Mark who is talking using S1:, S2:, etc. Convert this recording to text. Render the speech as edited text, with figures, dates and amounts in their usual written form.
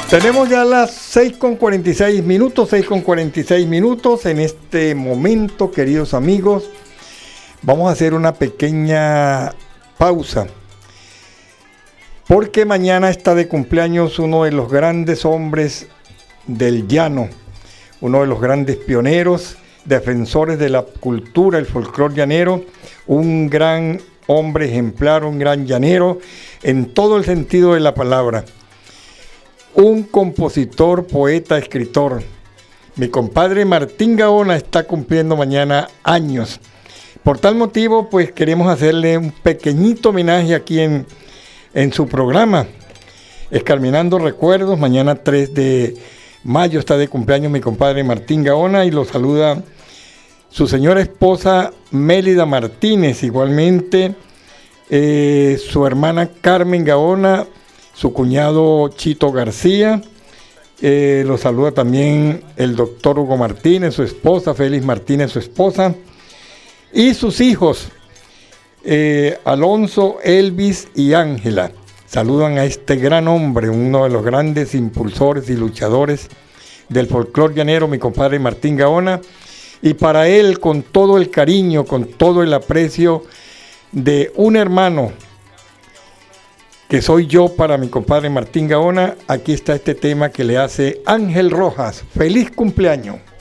S1: Tenemos ya las 6:46 minutos. En este momento, queridos amigos, vamos a hacer una pequeña pausa, porque mañana está de cumpleaños uno de los grandes hombres del llano, uno de los grandes pioneros, defensores de la cultura, el folclore llanero, un gran hombre ejemplar, un gran llanero en todo el sentido de la palabra. Un compositor, poeta, escritor. Mi compadre Martín Gaona está cumpliendo mañana años. Por tal motivo, pues queremos hacerle un pequeñito homenaje aquí en su programa, Escarminando Recuerdos. Mañana 3 de mayo está de cumpleaños mi compadre Martín Gaona y lo saluda su señora esposa Mélida Martínez, igualmente su hermana Carmen Gaona, su cuñado Chito García, lo saluda también el doctor Hugo Martínez, su esposa, Félix Martínez, su esposa, y sus hijos, Alonso, Elvis y Ángela. Saludan a este gran hombre, uno de los grandes impulsores y luchadores del folclore llanero, mi compadre Martín Gaona, y para él, con todo el cariño, con todo el aprecio de un hermano, que soy yo para mi compadre Martín Gaona, aquí está este tema que le hace Ángel Rojas. ¡Feliz cumpleaños!